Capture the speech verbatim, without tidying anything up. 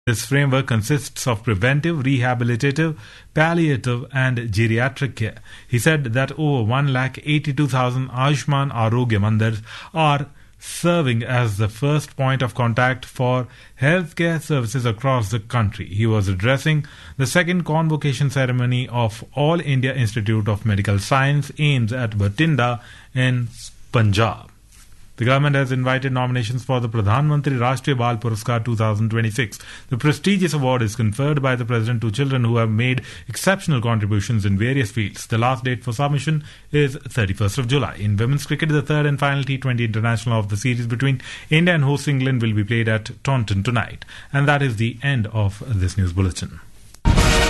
This framework consists of preventive, rehabilitative, palliative and geriatric care. He said that over one lakh eighty-two thousand Ayushman Arogya Mandirs are serving as the first point of contact for healthcare services across the country. He was addressing the second convocation ceremony of All India Institute of Medical Science AIIMS at Bhatinda in Punjab. The government has invited nominations for the Pradhan Mantri Rashtriya Bal Puraskar twenty twenty-six. The prestigious award is conferred by the President to children who have made exceptional contributions in various fields. The last date for submission is thirty-first of July. In women's cricket, the third and final T twenty international of the series between India and host England will be played at Taunton tonight. And that is the end of this news bulletin.